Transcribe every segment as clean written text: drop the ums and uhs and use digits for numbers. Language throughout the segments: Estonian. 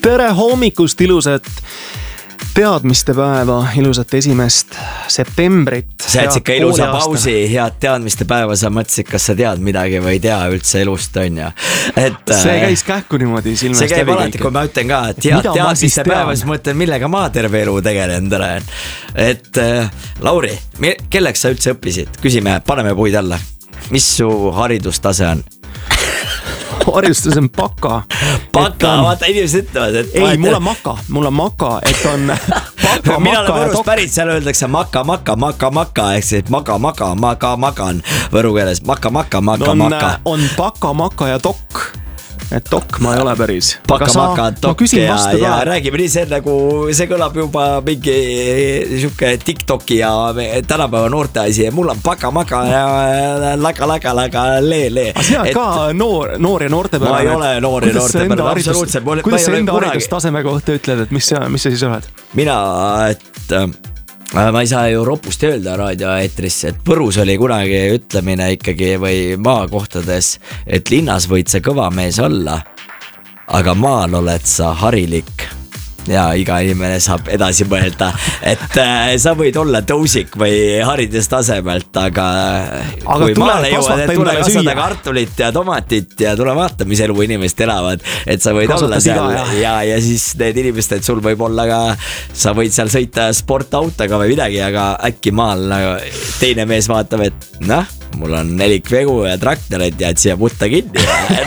Tere hommikust, ilusat teadmiste päeva, ilusat 1. septembrit. Sa jätsid ka ilusa pausi, head teadmiste päeva, sa mõtlesid, kas sa tead midagi või ei tea üldse elust, on ju. See käis kähku niimoodi silmest. See käib alati, kui ma ütlen ka, et head teadmiste päeva, siis mõtlen, millega ma terve elu tegelen olen. Lauri, kelleks sa üldse õppisid? Küsime, paneme puid alla. Mis su haridustase on? Haridustus on paka. Paka, vaata inimesed ütlevad, et... Ei, mul on maka, et on paka, mina olen Võrust pärit, seal öeldakse maka, ehk siis magan võru keeles, maka. On paka ja tokk. Et tokk ma ei ole päris. Paka, tokk ja räägime nii, see nagu, see kõlab juba mingi siuke TikToki ja tänapäeva noorte asi ja mul on paka, ja laga, lee. Aga sina ka noor ja noorte peale. Ma ei ole noor ja noorte peale, absoluutselt. Kuidas sa enda haridustaseme kohta ütled, et mis sa siis oled? Mina, ma ei saa ju ropust öelda raadioeetrisse, et Võrus oli kunagi ütlemine ikkagi või maakohtades, et linnas võid sa kõva mees olla, aga maal oled sa harilik. Ja iga inimene saab edasi mõelda, et sa võid olla tõusik või haridustasemelt, aga kui maale jõuad, et tule kasvada kartulit ja tomatit ja tule vaata, mis elu inimesed elavad, et sa võid olla seal ja siis need inimesed, et sul võib olla ka, sa võid seal sõita sportautoga või midagi, aga äkki maal teine mees vaatab, et mul on 4 vegu ja traktorid ja et siia putta kinni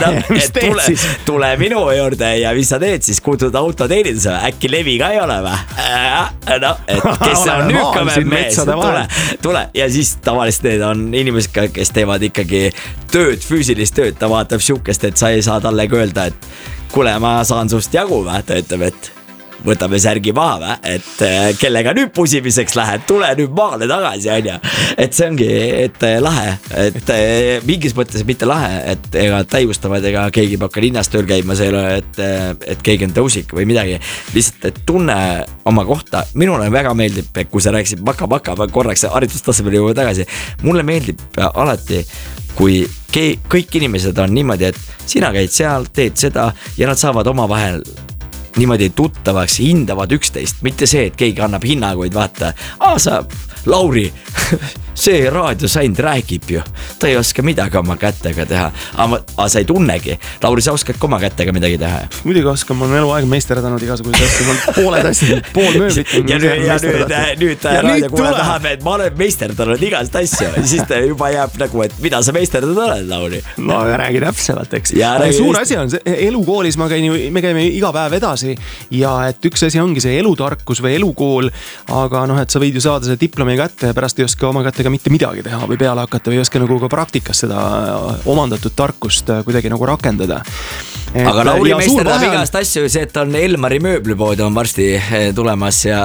tule minu juurde ja mis sa teed siis, kutud autoteeninduse, äkki Levi ka ei ole või? Et kes on nüükame mees, tule ja siis tavaliselt need on inimesed, kes teevad ikkagi tööd, füüsilist tööd, ta vaatab siukest, et sa ei saa talle öelda, et kuule, ma saan sust jagu või, ta ütleb, et võtame särgi maha, et kellega nüüd pusimiseks lähed, tule nüüd maale tagasi, on ju. Et see ongi, et lahe, et mingis mõttes mitte lahe, et ega täiustavad, ega keegi peab ka linnas tööl käima, see ei ole, et keegi on tõusik või midagi. Lihtsalt, et tunne oma kohta, minule väga meeldib, kui sa rääkisid maka, korraks haridustasemel juba tagasi, mulle meeldib alati, kui kõik inimesed on niimoodi, et sina käid seal, teed seda ja nad saavad oma vahel niimoodi tuttavaks, hindavad üksteist, mitte see, et keegi annab hinnaguid, vaata, sa Lauri, see raadiosaind räägib ju, ta ei oska midagi oma kätega teha, aga sa ei tunnegi. Lauri, sa oskad oma kätega midagi teha? Muidugi oskan, ma olen eluaeg meisterdanud igasugused asjad, pooled asjad, pool mööblit. Ja nüüd raadiokuule tahab, et ma olen meisterdanud igast asju, siis ta juba jääb nagu, et mida sa meisterdanud oled, Lauri? No räägi täpsemalt, eks. Suur asi on see, elukoolis me käime iga päev edasi ja et üks asi ongi see elutarkus või elukool, aga et sa võid ju saada see diplomi kätte ja pärast ei oska oma kättega mitte midagi teha või peale hakata või ei oska nagu ka praktikas seda omandatud tarkust kuidagi nagu rakendada. Aga Lauri meister tahab igast asju, see, et on Elmari mööblipood on varsti tulemas ja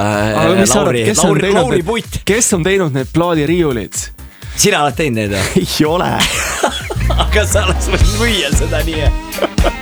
Lauri putt. Kes on teinud need plaadiriiulid? Sina oled teinud need? Ei ole. Aga sa oleks võinud müüa seda nii.